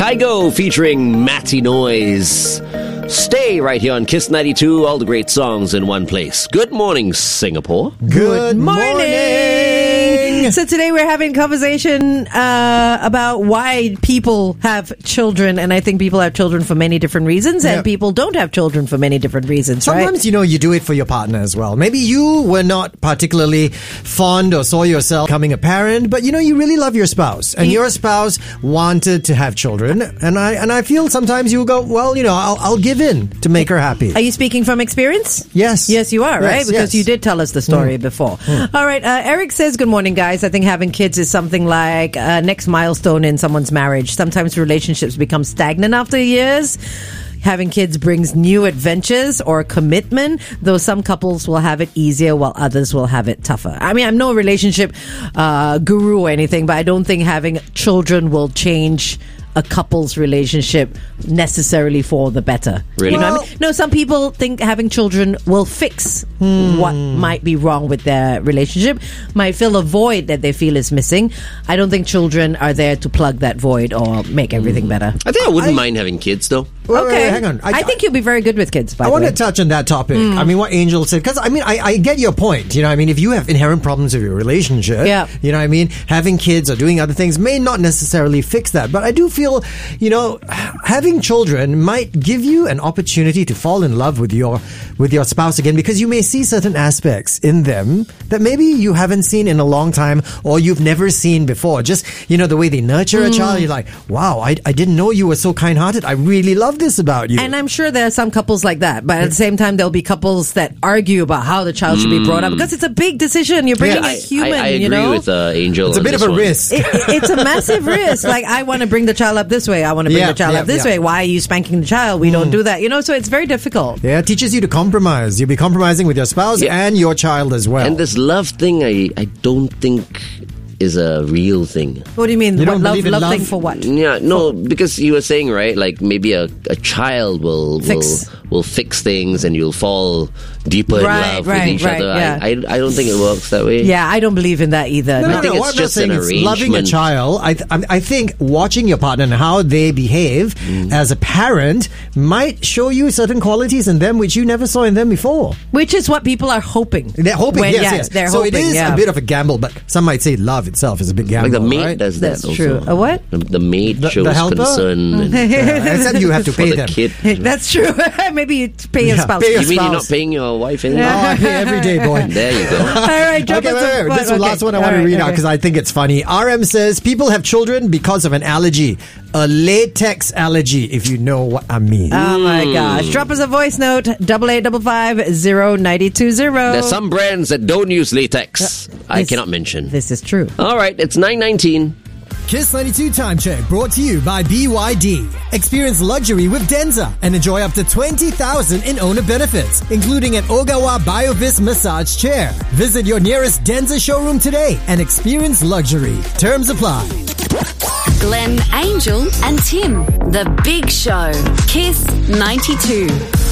Kygo featuring Matty Noise. Stay right here on Kiss 92, all the great songs in one place. Good morning, Singapore. Good morning. So today we're having a conversation about why people have children, and I think people have children for many different reasons, and people don't have children for many different reasons. Sometimes, you do it for your partner as well. Maybe you were not particularly fond or saw yourself becoming a parent, but you really love your spouse, and your spouse wanted to have children, and I feel sometimes you go, well, I'll give in to make her happy. Are you speaking from experience? Yes. Yes, you are, right? Because you did tell us the story before. All right. Eric says, good morning, guys. I think having kids is something like next milestone in someone's marriage. Sometimes relationships become stagnant after years. Having kids brings new adventures or commitment, though some couples will have it easier while others will have it tougher. I mean, I'm no relationship guru or anything, but I don't think having children will change a couple's relationship necessarily for the better. Really? You know what I mean? No, some people think having children will fix what might be wrong with their relationship, might fill a void that they feel is missing. I don't think children are there to plug that void or make everything better. I think I wouldn't mind having kids, though. Okay. Hang on. I think you'll be very good with kids, by I the want way. to touch on that topic. I mean, what Angel said, because I get your point. If you have inherent problems with your relationship, having kids or doing other things may not necessarily fix that. But I do feel, having children might give you an opportunity to fall in love with your spouse again, because you may see certain aspects in them that maybe you haven't seen in a long time or you've never seen before. Just, the way they nurture a child, you're like, wow, I didn't know you were so kind-hearted. I really love this about you. And I'm sure there are some couples like that, but at the same time, there'll be couples that argue about how the child should be brought up, because it's a big decision. You're bringing a human, I agree with Angel. It's a bit of a risk. It's a massive risk. Like, I want to bring the child up this way. I want to bring the child up this way. Why are you spanking the child? We don't do that. So it's very difficult. Yeah, it teaches you to compromise. You'll be compromising with your spouse and your child as well. And this love thing, I don't think is a real thing. What do you mean? You don't believe in love love thing for what? Yeah, no, because you were saying, right, like maybe a child will fix things and you'll fall deeper in love with each other. Yeah. I don't think it works that way. Yeah, I don't believe in that either. I think it's just an arrangement. Loving a child, I think watching your partner and how they behave as a parent might show you certain qualities in them which you never saw in them before. Which is what people are hoping. They're hoping, yes. They're so hoping, it is a bit of a gamble, but some might say love itself is a big gamble. Like the maid right? does that. That's also. true. A what? The maid shows the helper? concern. Except you have to pay for them. the kid. That's true. Maybe you pay your spouse. pay your You mean you're not spouse. paying your wife anymore? Oh, I pay every day, boy. There you go. All right, drop us wait. This is the last one I want to read out because I think it's funny. RM says people have children because of an allergy. A latex allergy, if you know what I mean. Oh my gosh. Drop us a voice note, 8855-0920. There's some brands that don't use latex. I cannot mention. This is true. All right, it's 9:19. Kiss 92 Time Check brought to you by BYD. Experience luxury with Denza and enjoy up to 20,000 in owner benefits, including an Ogawa BioVis massage chair. Visit your nearest Denza showroom today and experience luxury. Terms apply. Glenn, Angel and Tim. The Big Show. Kiss 92.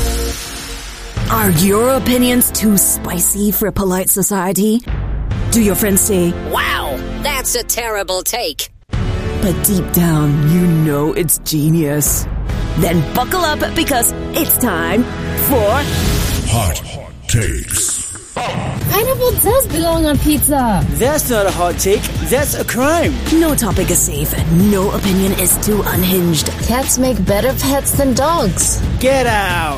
Are your opinions too spicy for polite society? Do your friends say, "Wow, that's a terrible take"? but deep down, you know it's genius? Then buckle up because it's time for Hot Takes. Pineapple does belong on pizza. That's not a hot take. That's a crime. No topic is safe and no opinion is too unhinged. Cats make better pets than dogs. Get out.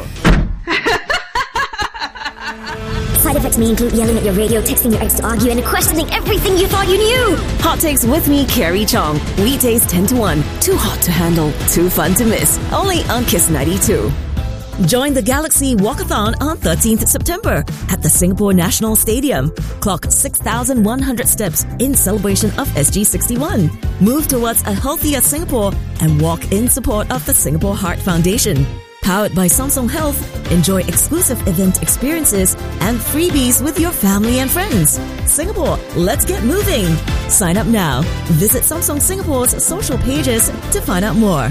Side effects may include yelling at your radio, texting your ex to argue, and questioning everything you thought you knew. Hot Takes with me, Carrie Chong. Weekdays 10 to 1. Too hot to handle, too fun to miss. Only on Kiss 92. Join the Galaxy Walkathon on 13th September at the Singapore National Stadium. Clock 6,100 steps in celebration of SG61. Move towards a healthier Singapore and walk in support of the Singapore Heart Foundation. Powered by Samsung Health, enjoy exclusive event experiences and freebies with your family and friends. Singapore, let's get moving. Sign up now. Visit Samsung Singapore's social pages to find out more.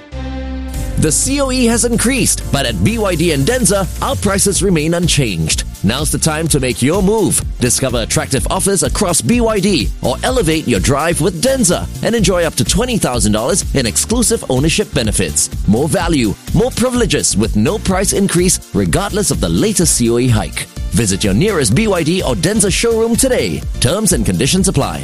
The COE has increased, but at BYD and Denza, our prices remain unchanged. Now's the time to make your move. Discover attractive offers across BYD or elevate your drive with Denza and enjoy up to $20,000 in exclusive ownership benefits. More value, more privileges with no price increase regardless of the latest COE hike. Visit your nearest BYD or Denza showroom today. Terms and conditions apply.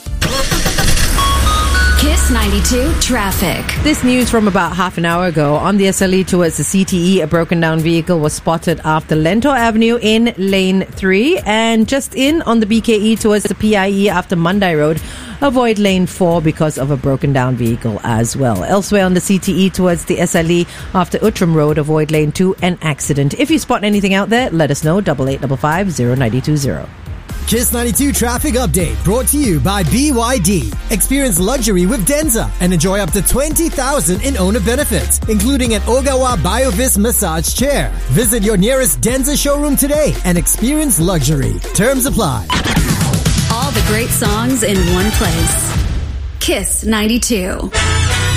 Kiss 92 traffic. This news from about half an hour ago. On the SLE towards the CTE, a broken down vehicle was spotted after Lentor Avenue in lane 3. And just in on the BKE towards the PIE after Mandai Road, avoid lane 4 because of a broken down vehicle as well. Elsewhere on the CTE towards the SLE after Outram Road, avoid lane 2, an accident. If you spot anything out there, let us know. 8855 0920. Kiss 92 traffic update brought to you by BYD. Experience luxury with Denza and enjoy up to $20,000 in owner benefits, including an Ogawa BioVis massage chair. Visit your nearest Denza showroom today and experience luxury. Terms apply. All the great songs in one place. Kiss 92.